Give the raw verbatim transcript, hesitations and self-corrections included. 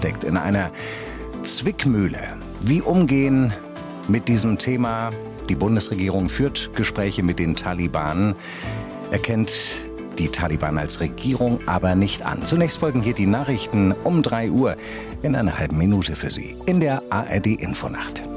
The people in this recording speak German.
steckt in einer Zwickmühle. Wie umgehen mit diesem Thema? Die Bundesregierung führt Gespräche mit den Taliban, erkennt die Taliban als Regierung aber nicht an. Zunächst folgen hier die Nachrichten um drei Uhr in einer halben Minute für Sie in der A R D Infonacht.